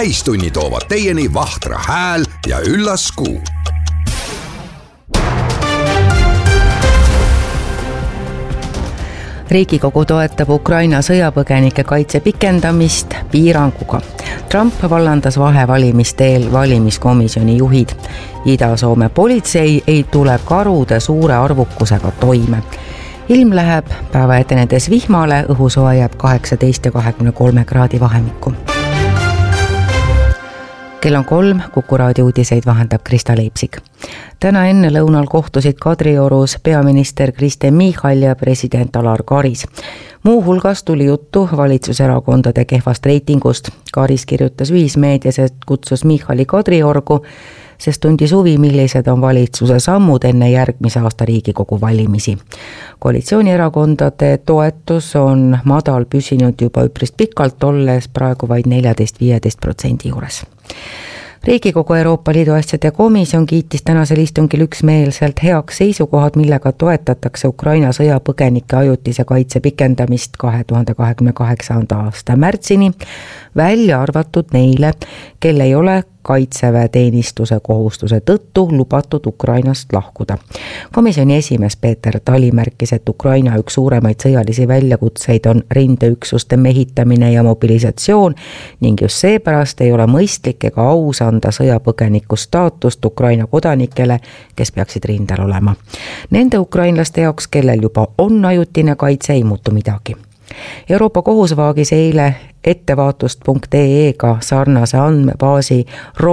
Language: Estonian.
täistunni toovad teieni Vahtra hääl ja üllas Kuu. Riigikogu toetab Ukraina sõjapõgenike kaitse pikendamist piiranguga. Trump vallandas vahevalimiste eel valimiskomisjoni juhid. Ida-Soome politsei ei tule karude suure arvukusega toime. Ilm läheb päeva etenedes vihmale, õhusoe jääb 18 ja 23 kraadi vahemikku. Kell on 3, Kuku raadio uudiseid vahendab Krista Leipsik. Täna enne lõunal kohtusid Kadriorus peaminister Kristen Michal ja president Alar Karis. Muu hulgas tuli juttu valitsuserakondade kehvast reitingust. Karis kirjutas ühismeedias, et kutsus Michali Kadriorgu, sest tundis huvi, millised on valitsuse sammud enne järgmise aasta Riigikogu valimisi. Koalitsioonierakondade toetus on madal püsinud juba üprist pikalt, olles praegu vaid 14-15% juures. Riigikogu Euroopa Liidu asjade komisjon kiitis tänasel istungil üksmeelselt heaks seisukohad, millega toetatakse Ukraina sõjapõgenike ajutise kaitse pikendamist 2028. aasta märtsini, välja arvatud neile, kel ei ole kaitseväeteenistuse kohustuse tõttu lubatud Ukrainast lahkuda. Komisjoni esimees Peeter Tali märkis, et Ukraina üks suuremaid sõjalisi väljakutseid on rindeüksuste mehitamine ja mobilisatsioon ning just seepärast ei ole mõistlik ega aus anda sõjapõgeniku staatust Ukraina kodanikele, kes peaksid rindel olema. Nende ukrainlaste jaoks, kellel juba on ajutine kaitse, ei muutu midagi. Euroopa Kohus vaagis eile ettevaatust.ee-ga sarnase andmebaasi